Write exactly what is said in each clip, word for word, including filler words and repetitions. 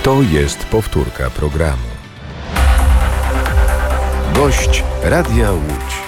To jest powtórka programu. Gość Radia Łódź.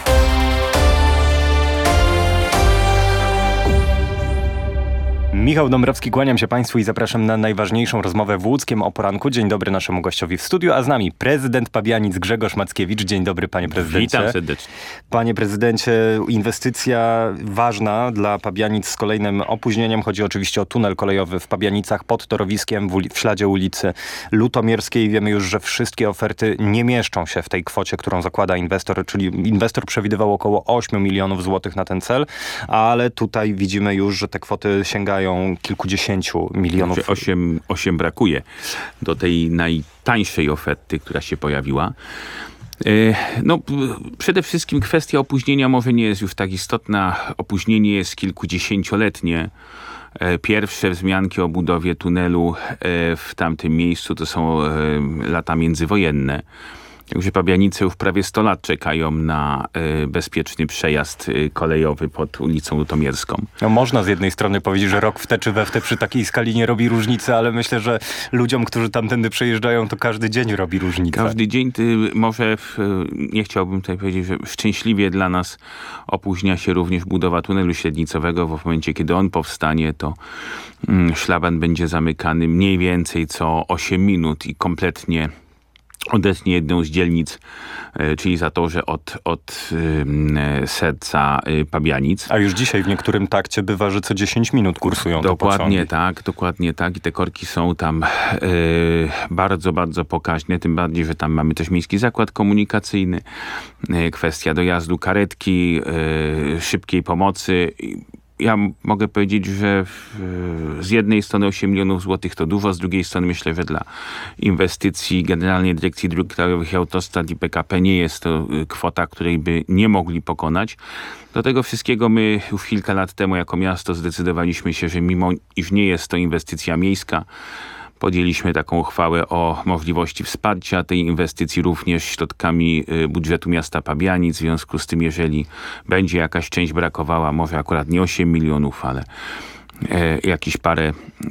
Michał Dąbrowski, kłaniam się Państwu i zapraszam na najważniejszą rozmowę w łódzkiem o poranku. Dzień dobry naszemu gościowi w studiu, a z nami prezydent Pabianic Grzegorz Mackiewicz. Dzień dobry, panie prezydencie. Witam serdecznie. Panie prezydencie, inwestycja ważna dla Pabianic z kolejnym opóźnieniem. Chodzi oczywiście o tunel kolejowy w Pabianicach pod torowiskiem w, uli- w śladzie ulicy Lutomierskiej. Wiemy już, że wszystkie oferty nie mieszczą się w tej kwocie, którą zakłada inwestor, czyli inwestor przewidywał około osiem milionów złotych na ten cel, ale tutaj widzimy już, że te kwoty sięgają kilkudziesięciu milionów. osiem, osiem brakuje do tej najtańszej oferty, która się pojawiła. No, przede wszystkim kwestia opóźnienia może nie jest już tak istotna. Opóźnienie jest kilkudziesięcioletnie. Pierwsze wzmianki o budowie tunelu w tamtym miejscu to są lata międzywojenne. Także Pabianice już prawie sto lat czekają na y, bezpieczny przejazd y, kolejowy pod ulicą Lutomierską. No, można z jednej strony powiedzieć, że rok w te czy we w te przy takiej skali nie robi różnicy, ale myślę, że ludziom, którzy tamtędy przejeżdżają, to każdy dzień robi różnicę. Każdy dzień, ty, może w, nie chciałbym tutaj powiedzieć, że szczęśliwie dla nas opóźnia się również budowa tunelu średnicowego, bo w momencie, kiedy on powstanie, to mm, szlaban będzie zamykany mniej więcej co osiem minut i kompletnie odetnie jedną z dzielnic, czyli Zatorze od, od y, serca y, Pabianic. A już dzisiaj w niektórym takcie bywa, że co dziesięć minut kursują te pociągi. Dokładnie tak, dokładnie tak. I te korki są tam y, bardzo, bardzo pokaźne. Tym bardziej, że tam mamy też miejski zakład komunikacyjny. Y, kwestia dojazdu karetki, y, szybkiej pomocy. Ja mogę powiedzieć, że w, z jednej strony osiem milionów złotych to dużo, z drugiej strony myślę, że dla inwestycji Generalnej Dyrekcji Dróg Krajowych i Autostrad i P K P nie jest to kwota, której by nie mogli pokonać. Do tego wszystkiego my już kilka lat temu jako miasto zdecydowaliśmy się, że mimo iż nie jest to inwestycja miejska, podjęliśmy taką uchwałę o możliwości wsparcia tej inwestycji również środkami budżetu miasta Pabianic. W związku z tym, jeżeli będzie jakaś część brakowała, może akurat nie osiem milionów, ale e, jakieś parę,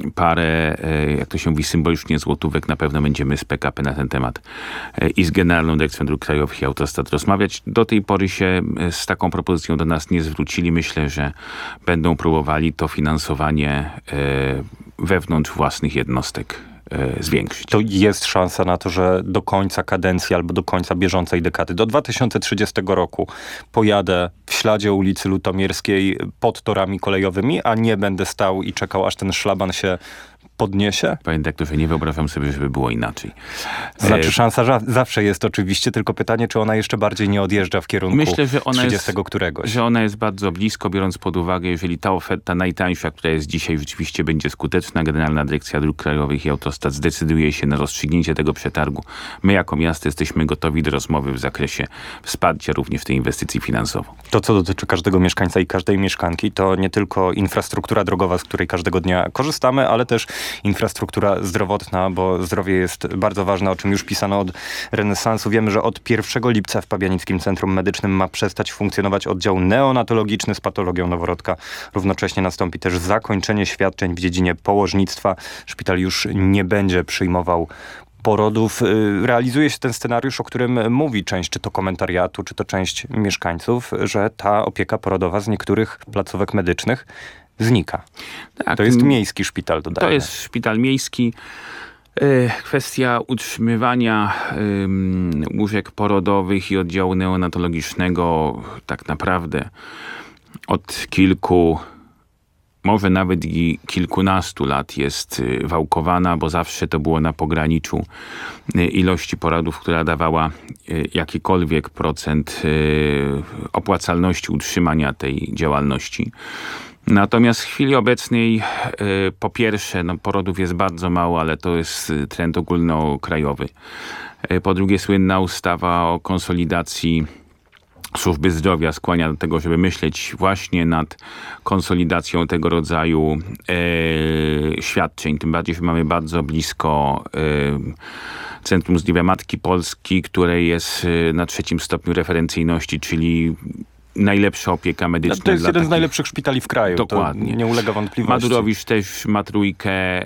parę e, jak to się mówi symbolicznie, złotówek, na pewno będziemy z P K P na ten temat e, i z Generalną Dyrekcją Dróg Krajowych i Autostrad rozmawiać. Do tej pory się z taką propozycją do nas nie zwrócili. Myślę, że będą próbowali to finansowanie e, wewnątrz własnych jednostek e, zwiększyć. To jest szansa na to, że do końca kadencji albo do końca bieżącej dekady, do dwa tysiące trzydziestego roku pojadę w śladzie ulicy Lutomierskiej pod torami kolejowymi, a nie będę stał i czekał, aż ten szlaban się podniesie? Panie doktorze, nie wyobrażam sobie, żeby było inaczej. Znaczy szansa ża- zawsze jest oczywiście, tylko pytanie, czy ona jeszcze bardziej nie odjeżdża w kierunku Myślę, że ona trzydziestego jest, któregoś. że ona jest bardzo blisko, biorąc pod uwagę, jeżeli ta oferta najtańsza, która jest dzisiaj, rzeczywiście będzie skuteczna, Generalna Dyrekcja Dróg Krajowych i Autostrad zdecyduje się na rozstrzygnięcie tego przetargu. My jako miasto jesteśmy gotowi do rozmowy w zakresie wsparcia również tej inwestycji finansowej. To, co dotyczy każdego mieszkańca i każdej mieszkanki, to nie tylko infrastruktura drogowa, z której każdego dnia korzystamy, ale też infrastruktura zdrowotna, bo zdrowie jest bardzo ważne, o czym już pisano od renesansu. Wiemy, że od pierwszego lipca w Pabianickim Centrum Medycznym ma przestać funkcjonować oddział neonatologiczny z patologią noworodka. Równocześnie nastąpi też zakończenie świadczeń w dziedzinie położnictwa. Szpital już nie będzie przyjmował porodów. Realizuje się ten scenariusz, o którym mówi część, czy to komentariatu, czy to część mieszkańców, że ta opieka porodowa z niektórych placówek medycznych znika. Tak, to jest miejski szpital, dodajmy. To jest szpital miejski. Kwestia utrzymywania um, łóżek porodowych i oddziału neonatologicznego tak naprawdę od kilku, może nawet i kilkunastu lat jest wałkowana, bo zawsze to było na pograniczu ilości porodów, która dawała jakikolwiek procent opłacalności utrzymania tej działalności. Natomiast w chwili obecnej y, po pierwsze no, porodów jest bardzo mało, ale to jest trend ogólnokrajowy. Y, po drugie słynna ustawa o konsolidacji służby zdrowia skłania do tego, żeby myśleć właśnie nad konsolidacją tego rodzaju y, świadczeń. Tym bardziej, że mamy bardzo blisko y, Centrum Zdrowia Matki Polski, które jest y, na trzecim stopniu referencyjności, czyli najlepsza opieka medyczna. No, to jest jeden takich... z najlepszych szpitali w kraju. Dokładnie. To nie ulega wątpliwości. Madurowicz też ma trójkę,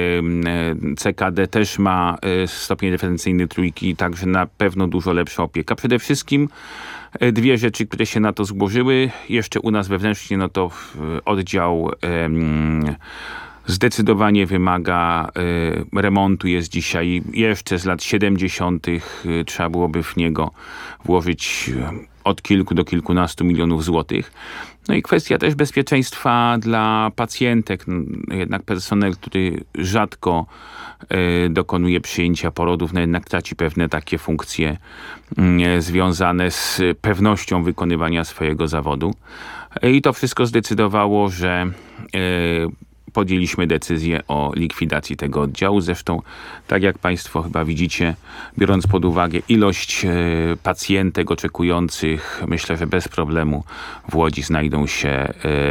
C K D też ma stopień referencyjny trójki, także na pewno dużo lepsza opieka. Przede wszystkim dwie rzeczy, które się na to złożyły. Jeszcze u nas wewnętrznie, no to oddział um, zdecydowanie wymaga y, remontu. Jest dzisiaj jeszcze z lat siedemdziesiątych. Y, trzeba byłoby w niego włożyć y, od kilku do kilkunastu milionów złotych. No i kwestia też bezpieczeństwa dla pacjentek. No, jednak personel, który rzadko y, dokonuje przyjęcia porodów, no jednak traci pewne takie funkcje y, związane z pewnością wykonywania swojego zawodu. Y, I to wszystko zdecydowało, że y, podjęliśmy decyzję o likwidacji tego oddziału. Zresztą, tak jak państwo chyba widzicie, biorąc pod uwagę ilość e, pacjentek oczekujących, myślę, że bez problemu w Łodzi znajdą się e,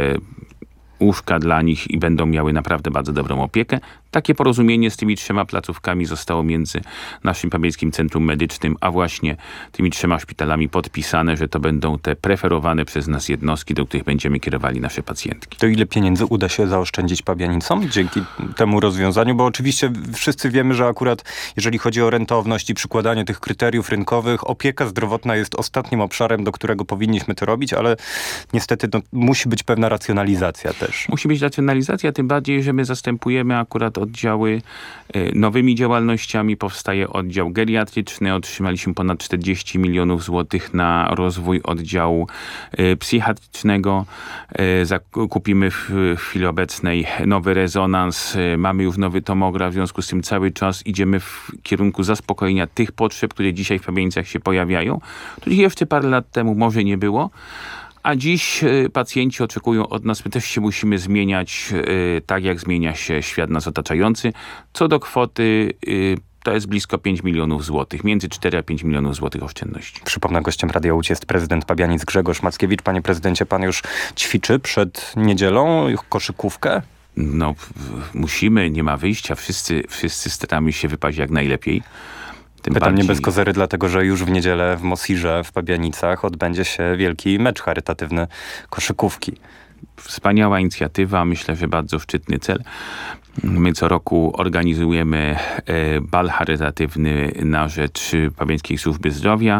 łóżka dla nich i będą miały naprawdę bardzo dobrą opiekę. Takie porozumienie z tymi trzema placówkami zostało między naszym Pabiańskim Centrum Medycznym, a właśnie tymi trzema szpitalami podpisane, że to będą te preferowane przez nas jednostki, do których będziemy kierowali nasze pacjentki. To ile pieniędzy uda się zaoszczędzić Pabianicom dzięki temu rozwiązaniu? Bo oczywiście wszyscy wiemy, że akurat jeżeli chodzi o rentowność i przykładanie tych kryteriów rynkowych, opieka zdrowotna jest ostatnim obszarem, do którego powinniśmy to robić, ale niestety no, musi być pewna racjonalizacja też. Musi być racjonalizacja, tym bardziej, że my zastępujemy akurat oddziały nowymi działalnościami. Powstaje oddział geriatryczny. Otrzymaliśmy ponad czterdzieści milionów złotych na rozwój oddziału psychiatrycznego. Zakupimy w chwili obecnej nowy rezonans. Mamy już nowy tomograf. W związku z tym cały czas idziemy w kierunku zaspokojenia tych potrzeb, które dzisiaj w Pabianicach się pojawiają, których jeszcze parę lat temu może nie było. A dziś y, pacjenci oczekują od nas, my też się musimy zmieniać, y, tak jak zmienia się świat nas otaczający. Co do kwoty, y, to jest blisko pięć milionów złotych, między cztery a pięć milionów złotych oszczędności. Przypomnę, gościem Radia Łódź jest prezydent Pabianic Grzegorz Mackiewicz. Panie prezydencie, pan już ćwiczy przed niedzielą koszykówkę? No, musimy, nie ma wyjścia. Wszyscy, wszyscy staramy się wypaść jak najlepiej. Tym Pytam bardziej... nie bez kozery, dlatego że już w niedzielę w Mosirze w Pabianicach odbędzie się wielki mecz charytatywny koszykówki. Wspaniała inicjatywa, myślę, że bardzo szczytny cel. My co roku organizujemy bal charytatywny na rzecz Pabiańskiej Służby Zdrowia.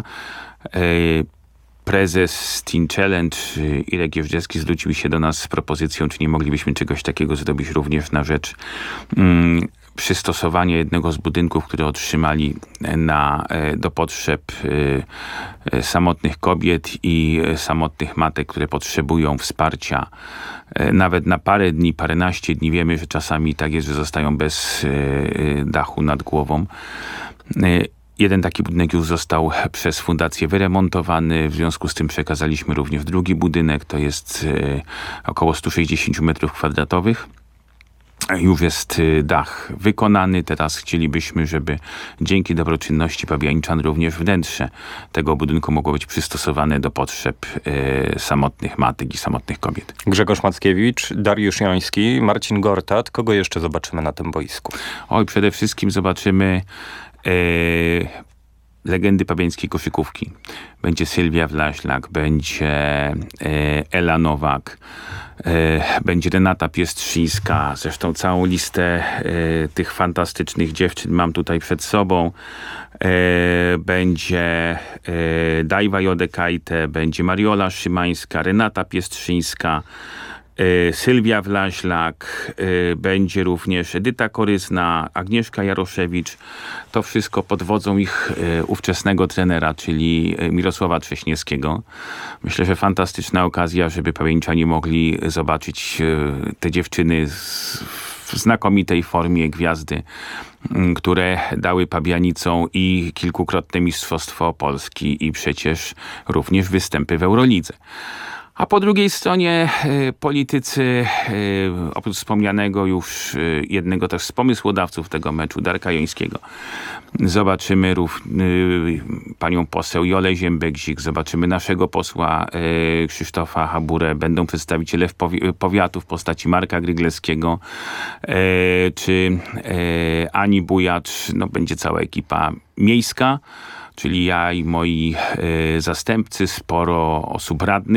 Prezes Teen Challenge Irek Jeżdżewski zwrócił się do nas z propozycją, czy nie moglibyśmy czegoś takiego zrobić również na rzecz mm, przystosowania jednego z budynków, które otrzymali na, do potrzeb y, samotnych kobiet i samotnych matek, które potrzebują wsparcia y, nawet na parę dni, paręnaście dni. Wiemy, że czasami tak jest, że zostają bez y, dachu nad głową. Y, Jeden taki budynek już został przez fundację wyremontowany. W związku z tym przekazaliśmy również drugi budynek. To jest y, około sto sześćdziesiąt metrów kwadratowych. Już jest dach wykonany. Teraz chcielibyśmy, żeby dzięki dobroczynności Pabianiczan również wnętrze tego budynku mogło być przystosowane do potrzeb y, samotnych matek i samotnych kobiet. Grzegorz Mackiewicz, Dariusz Joński, Marcin Gortat. Kogo jeszcze zobaczymy na tym boisku? Oj, przede wszystkim zobaczymy y, legendy pabiańskiej koszykówki. Będzie Sylwia Wlaślak, będzie y, Ela Nowak, będzie Renata Piestrzyńska, zresztą całą listę y, tych fantastycznych dziewczyn mam tutaj przed sobą. Y, będzie y, Dajwa Jodekajte, będzie Mariola Szymańska, Renata Piestrzyńska, y, Sylwia Wlaślak, y, będzie również Edyta Koryzna, Agnieszka Jaroszewicz. To wszystko pod wodzą ich y, ówczesnego trenera, czyli Mirosława Trześniewskiego. Myślę, że fantastyczna okazja, żeby Pabianiczanie mogli zobaczyć y, te dziewczyny z, w znakomitej formie, gwiazdy, y, które dały Pabianicom i kilkukrotne Mistrzostwo Polski i przecież również występy w Eurolidze. A po drugiej stronie y, politycy, y, oprócz wspomnianego już y, jednego też z pomysłodawców tego meczu, Darka Jońskiego, zobaczymy rów, y, panią poseł Jolę Ziębek-Zik, zobaczymy naszego posła y, Krzysztofa Haburę, będą przedstawiciele w powi- powiatu w postaci Marka Gryglewskiego, y, czy y, Ani Bujacz, no będzie cała ekipa miejska, czyli ja i moi y, zastępcy, sporo osób radnych,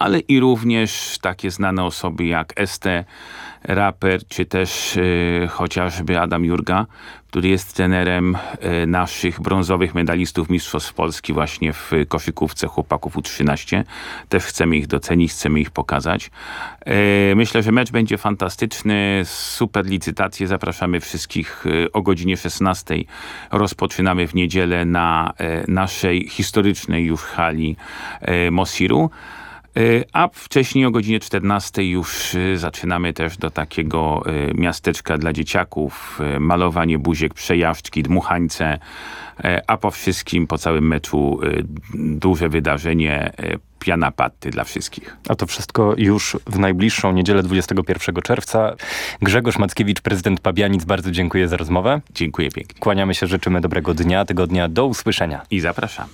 ale i również takie znane osoby jak Este, raper, czy też y, chociażby Adam Jurga, który jest trenerem y, naszych brązowych medalistów Mistrzostw Polski właśnie w koszykówce chłopaków U trzynaście. Też chcemy ich docenić, chcemy ich pokazać. Y, myślę, że mecz będzie fantastyczny, super licytacje. Zapraszamy wszystkich y, o godzinie szesnastej. Rozpoczynamy w niedzielę na y, naszej historycznej już hali y, Mosiru. A wcześniej o godzinie czternastej już zaczynamy też do takiego miasteczka dla dzieciaków. Malowanie buziek, przejażdżki, dmuchańce, a po wszystkim, po całym meczu duże wydarzenie, piana patty dla wszystkich. A to wszystko już w najbliższą niedzielę dwudziestego pierwszego czerwca. Grzegorz Mackiewicz, prezydent Pabianic, bardzo dziękuję za rozmowę. Dziękuję pięknie. Kłaniamy się, życzymy dobrego dnia, tygodnia. Do usłyszenia. I zapraszamy.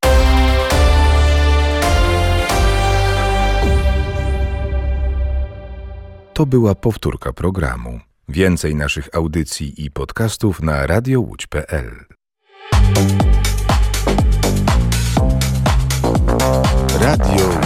To była powtórka programu. Więcej naszych audycji i podcastów na radio łódź kropka pe el. Radio